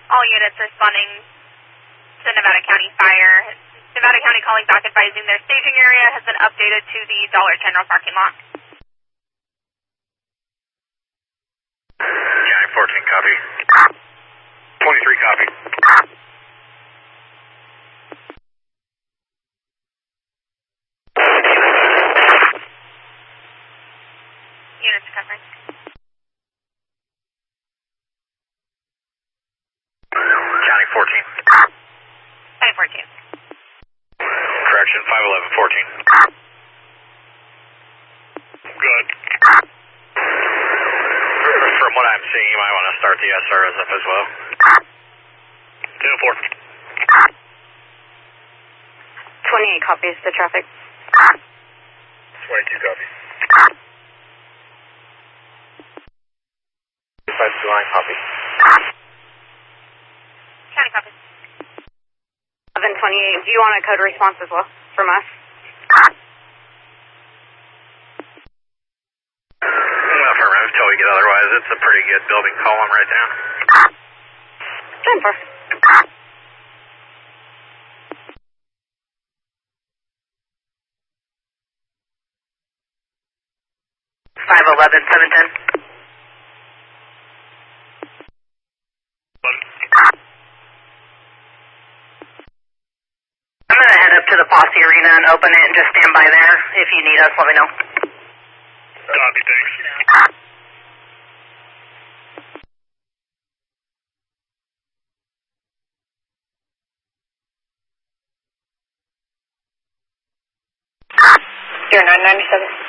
All units responding to Nevada County Fire. Nevada County calling back advising their staging area has been updated to the Dollar General parking lot. County 14 copy. 23 copy. Units recovering. County 14. County 14. Correction, 511, 14. Good. From what I'm seeing, you might want to start the SRS up as well. 10-4. 28 copies the traffic. 22 copies. 529 copy. County copy. 1128. Do you want a code response as well from us? Affirmative till we get otherwise. It's a pretty good building column right now. 10-4. Five 11, 710. I'm going to head up to the Posse Arena and open it and just stand by there. If you need us, let me know. Copy, thanks. You're 997.